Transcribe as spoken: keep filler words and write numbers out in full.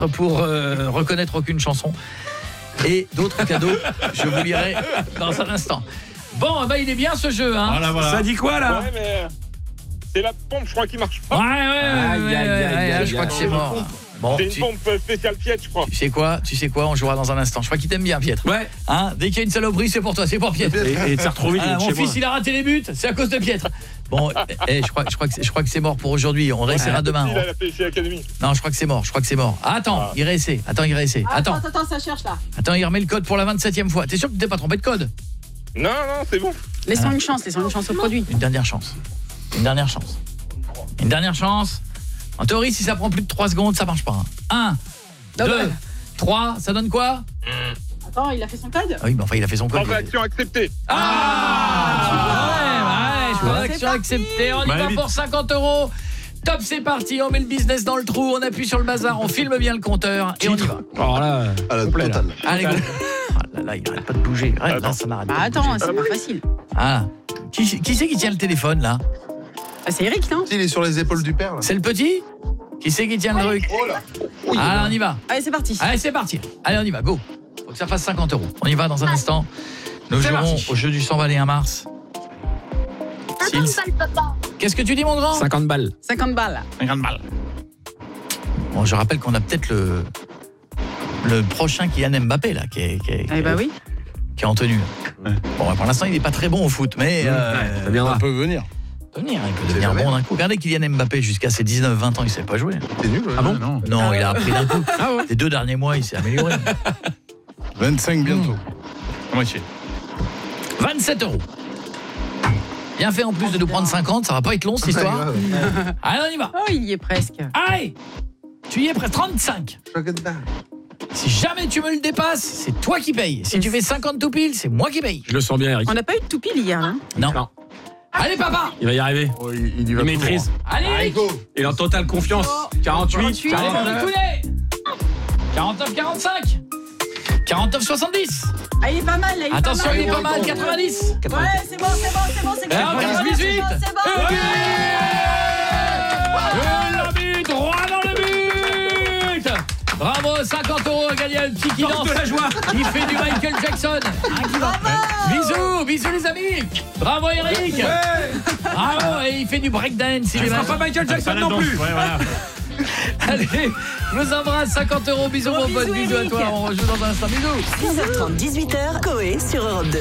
pour euh, reconnaître aucune chanson et d'autres cadeaux, je vous lirai dans un instant. Bon, bah il est bien ce jeu, hein. Voilà, voilà. Ça dit quoi là? Ouais, mais c'est la pompe, je crois, qui marche pas. Ouais, ouais, ouais, Aïe, ouais, aïe, ouais, aïe, ouais, aïe, je crois aïe, que aïe. c'est mort. Bon, C'est une tu, pompe spéciale Fiat, je crois. tu sais quoi, tu sais quoi, on jouera dans un instant. Je crois qu'il t'aime bien, Pietre. Ouais. Hein, dès qu'il y a une saloperie, c'est pour toi, c'est pour Pietre. Et, et de se retrouver Ah, mon chez fils, moi. il a raté les buts, c'est à cause de Pietre. Bon, eh, je crois, je crois que, c'est- je crois que c'est mort pour aujourd'hui. On réessayera demain. Il a la P C Academy. Non, je crois que c'est mort. Je crois que c'est mort. Ah, attends, Ah. il réessaie. Attends, il réessaie. Attends, Attends, attends, attends, ça cherche là. attends, il remet le code pour la vingt-septième fois. T'es sûr que tu t'es pas trompé de code? Non, non, c'est bon. Laissons une chance, laissons une chance au produit. Une dernière chance. Une dernière chance. Une dernière chance. En théorie, si ça prend plus de trois secondes, ça marche pas. un, Non, deux, ouais. trois, ça donne quoi? Attends, il a fait son code? Ah oui, mais enfin, il a fait son code. Transaction acceptée. Ah, ouais, C'est transaction parti. acceptée. On y Bah, va vite. pour cinquante euros. Top, c'est parti. On met le business dans le trou. On appuie sur le bazar. On filme bien le compteur. Et on y va. Alors là, À la complet, là. totale. Allez, go. Ah là là, il arrête pas de bouger. Ouais, là, ça n'arrête Bah pas de attends, bouger. c'est pas facile. Ah. Qui, qui c'est qui tient le téléphone, là? Bah, c'est Eric, non? Il est sur les épaules du père là. C'est le petit? Qui c'est qui tient le truc? Oh là. Ah, on y va. Allez, c'est parti. Allez, c'est parti. Allez, on y va, go. Faut que ça fasse cinquante euros. On y va dans un instant. Nous C'est jouerons parti. au jeu du cent vingt et un mars. S'il- Qu'est-ce que tu dis, mon grand? cinquante balles. cinquante balles. cinquante balles. Bon, je rappelle qu'on a peut-être le le prochain Kylian Mbappé, là, qui est, qui est, Eh bah oui. qui est en tenue. Ouais. Bon, pour l'instant, il n'est pas très bon au foot, mais... euh, Ouais, ça viendra. On peut venir. il peut venir, il peut C'est devenir jamais. bon d'un coup. Regardez Kylian Mbappé, jusqu'à ses dix-neuf vingt ans, il ne sait pas jouer. T'es nul. Ah bon? Non. Non, il a appris d'un coup. Ah ouais. Les deux derniers mois, il s'est amélioré. vingt-cinq bientôt. À moitié. vingt-sept euros. Bien fait en plus de nous prendre cinquante, ça va pas être long cette histoire. Allez, on y va. Oh, il y est presque. Allez, tu y es prêt, trente-cinq. Si jamais tu me le dépasses, c'est toi qui payes. Si tu fais cinquante tout pile, c'est moi qui paye. Je le sens bien, Eric. On n'a pas eu de toupille hier, hein? Non. Non. Allez, papa. Il va y arriver. Oh, il, il y Il va maîtrise. Allez, Eric. Il est en totale confiance. quarante-huit, quarante-huit. Allez, mon quarante-neuf. poulet. quarante-neuf quarante-cinq. quarante-neuf soixante-dix. Ah, il est pas mal, là. Il est Attention, pas mal. il est pas mal, quatre-vingt-dix. Ouais, c'est bon, c'est bon, c'est bon, c'est bon. quatre-vingt-dix-huit. C'est bon, c'est bon. Et le but, droit dans le but. Bravo, cinquante euros à gagner, un petit qui Porte danse. de la joie. Il fait du Michael Jackson. Un qui va. Bisous, bisous les amis. Bravo Eric. Bravo, et il fait du breakdance. Il Il est sera mal. pas Michael Jackson Pas la non danse, plus. ouais, voilà. Allez, je vous embrasse, cinquante euros. Bisous Gros mon pote, bisous, bisous à Eric. toi. On rejoue dans un instant. Bisous. seize heures trente, dix-huit heures, Coé sur Europe deux.